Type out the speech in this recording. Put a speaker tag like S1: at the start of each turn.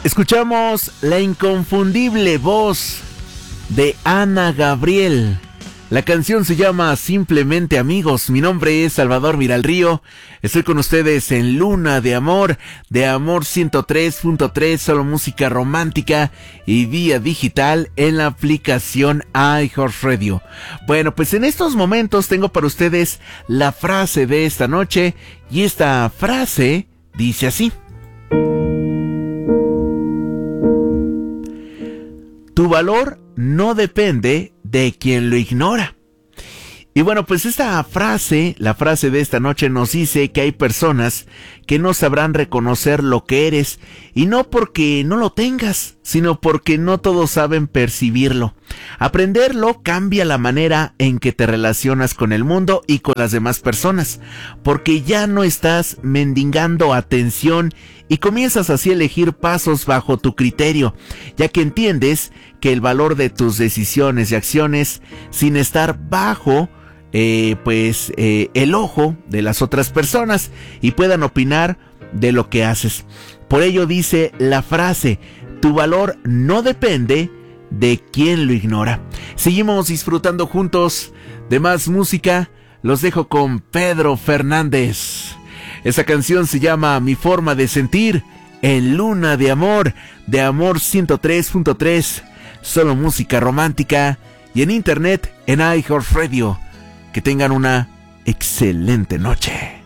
S1: Escuchamos la inconfundible voz de Ana Gabriel. La canción se llama Simplemente Amigos. Mi nombre es Salvador Miralrío. Estoy con ustedes en Luna de Amor 103.3, solo música romántica y vía digital en la aplicación iHeartRadio. Bueno, pues en estos momentos tengo para ustedes la frase de esta noche, y esta frase dice así: tu valor no depende de quien lo ignora. Y bueno, pues esta frase, la frase de esta noche nos dice que hay personas que no sabrán reconocer lo que eres, y no porque no lo tengas, sino porque no todos saben percibirlo. Aprenderlo cambia la manera en que te relacionas con el mundo y con las demás personas, porque ya no estás mendigando atención y comienzas así a elegir pasos bajo tu criterio, ya que entiendes que el valor de tus decisiones y acciones, sin estar bajo el ojo de las otras personas y puedan opinar de lo que haces. Por ello dice la frase: tu valor no depende de quien lo ignora. Seguimos disfrutando juntos de más música. Los dejo con Pedro Fernández. Esa canción se llama Mi Forma de Sentir, en Luna de Amor 103.3, solo música romántica, y en internet en iHeartRadio. Que tengan una excelente noche.